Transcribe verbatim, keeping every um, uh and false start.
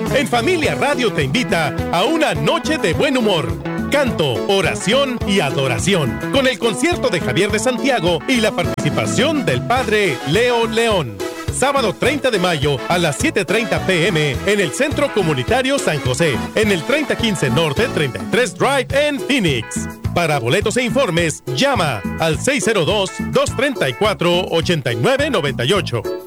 En Familia Radio te invita a una noche de buen humor, canto, oración y adoración, con el concierto de Javier de Santiago y la participación del Padre Leo León. Sábado treinta de mayo a las siete treinta p m en el Centro Comunitario San José, en el treinta quince Norte treinta y tres Drive en Phoenix. Para boletos e informes, llama al seis cero dos, dos tres cuatro, ocho nueve nueve ocho.